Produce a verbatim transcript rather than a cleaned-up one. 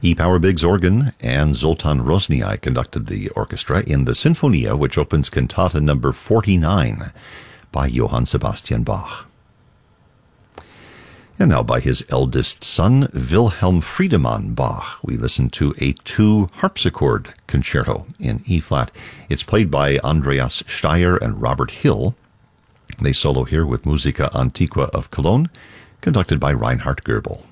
E. Power Biggs organ and Zoltan Rosniak conducted the orchestra in the Sinfonia, which opens Cantata number forty-nine by Johann Sebastian Bach. And now by his eldest son, Wilhelm Friedemann Bach, we listen to a two harpsichord concerto in E-flat. It's played by Andreas Steyer and Robert Hill. They solo here with Musica Antiqua of Cologne, conducted by Reinhard Goebel.